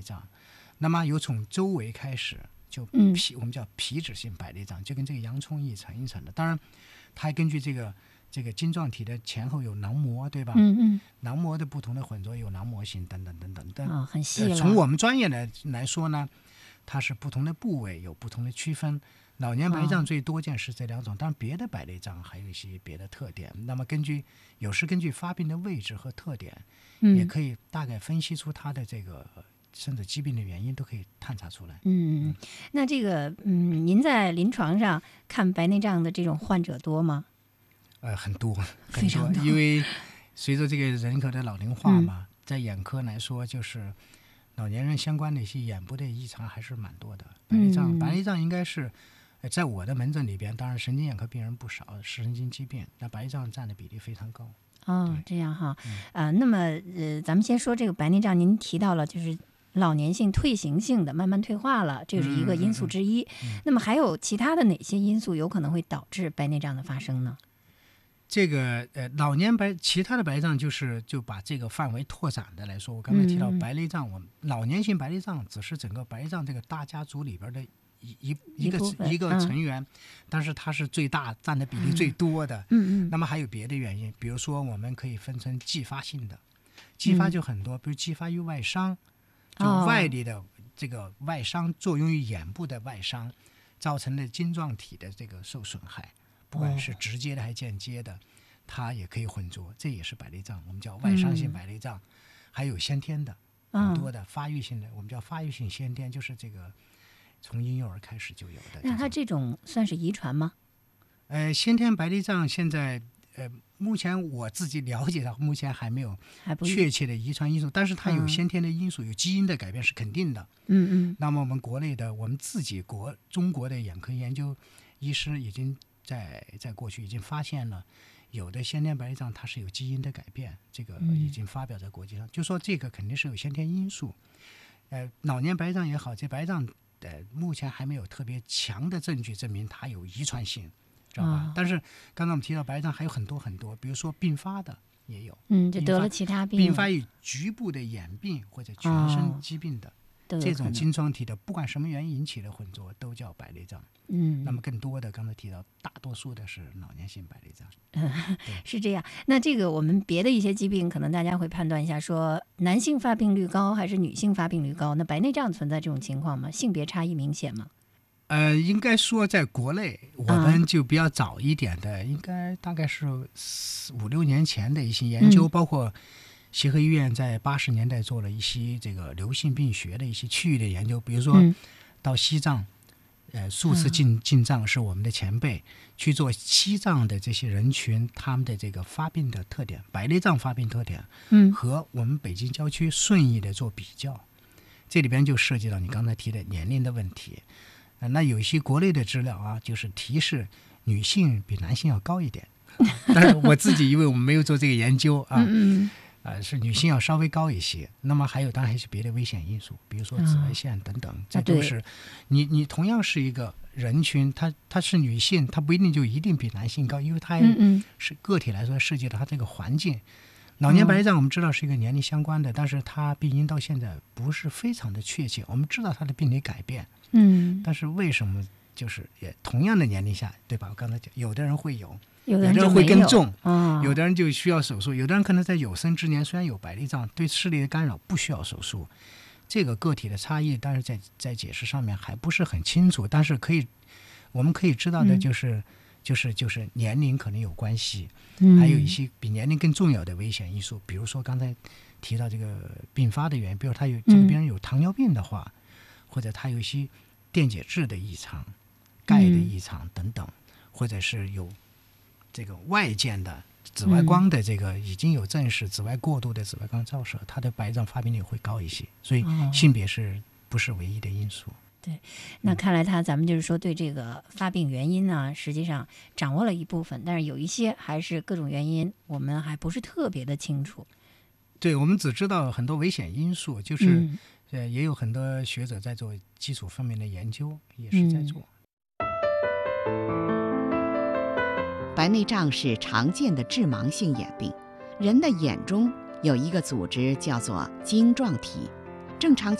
障。那么由从周围开始，就我们叫皮脂性白内障，就跟这个洋葱一层一层的。当然它还根据这个晶状体的前后有囊膜，对吧？囊膜的不同的混浊有囊膜型等等等等。 很细了。 从我们专业来说呢，它是不同的部位有不同的区分。老年白障最多见是这两种，当然别的白内障还有一些别的特点。那么有时根据发病的位置和特点，也可以大概分析出它的这个甚至疾病的原因都可以探查出来。 那这个您在临床上看白内障的这种患者多吗？ 很多， 非常多。 因为随着这个人口的老龄化嘛，在眼科来说，就是老年人相关的一些眼部的异常还是蛮多的。白内障应该是在我的门诊里边，当然神经眼科病人不少，神经疾病，那白内障占的比例非常高。 这样哈。那么咱们先说这个白内障，您提到了就是老年性退行性的慢慢退化了，这是一个因素之一。那么还有其他的哪些因素有可能会导致白内障的发生呢？ 这个其他的白内障就把这个范围拓展的来说，我刚才提到白内障，我们老年性白内障只是整个白内障这个大家族里边的一个成员，但是它是最大占的比例最多的。那么还有别的原因，比如说我们可以分成继发性的，继发就很多，比如继发于外伤，就外力的这个外伤作用于眼部的外伤造成的晶状体的这个受损害，不管是直接的还是间接的，它也可以混浊，这也是白内障，我们叫外伤性白内障。还有先天的很多的发育性的，我们叫发育性先天，就是这个从婴幼儿开始就有的。 那它这种算是遗传吗？ 先天白内障现在目前我自己了解到，目前还没有确切的遗传因素，但是它有先天的因素，有基因的改变是肯定的。那么我们国内的，我们自己中国的眼科研究医师已经在过去已经发现了，有的先天白内障它是有基因的改变，这个已经发表在国际上，就说这个肯定是有先天因素。老年白内障也好，这白内障目前还没有特别强的证据证明它有遗传性，知道吧？但是刚才我们提到白内障还有很多很多，比如说并发的也有， 就得了其他病， 并发于局部的眼病或者全身疾病的，这种晶状体的不管什么原因引起的混浊都叫白内障。那么更多的刚才提到大多数的是老年性白内障。 是这样。那这个我们别的一些疾病可能大家会判断一下，说男性发病率高还是女性发病率高，那白内障存在这种情况吗？性别差异明显吗？ 应该说在国内我们就比较早一点的，应该大概是5-6年前的一些研究，包括协和医院在80年代做了一些这个流行病学的一些区域的研究，比如说到西藏数次进藏是我们的前辈去做西藏的这些人群他们的这个发病的特点，白内障发病特点和我们北京郊区顺义的做比较，这里边就涉及到你刚才提的年龄的问题。那有一些国内的资料啊，就是提示女性比男性要高一点，但是我自己因为我们没有做这个研究啊，是女性要稍微高一些。那么还有当然还是别的危险因素，比如说紫外线等等，这都是你同样是一个人群，她是女性，她不一定就一定比男性高，因为她是个体来说涉及到她这个环境。老年白内障我们知道是一个年龄相关的，但是它病因到现在不是非常的确切，我们知道它的病理改变，但是为什么就是也同样的年龄下，对吧？我刚才讲，有的人会有的人会更重，有的人就需要手术，有的人可能在有生之年虽然有白内障，对视力的干扰不需要手术，这个个体的差异，但是在解释上面还不是很清楚，但是我们可以知道的就是年龄可能有关系，还有一些比年龄更重要的危险因素，比如说刚才提到这个并发的原因，比如他有这个病人有糖尿病的话，或者他有一些电解质的异常、钙的异常等等，或者是有这个外见的紫外光的这个已经有证实紫外过度的紫外光照射，它的白内障发病率会高一些，所以性别是不是唯一的因素？ 对，那看来咱们就是说对这个发病原因呢，实际上掌握了一部分，但是有一些还是各种原因我们还不是特别的清楚。 对，我们只知道很多危险因素，就是也有很多学者在做基础方面的研究，也是在做。 白内障是常见的致盲性眼病，人的眼中有一个组织叫做晶状体，正常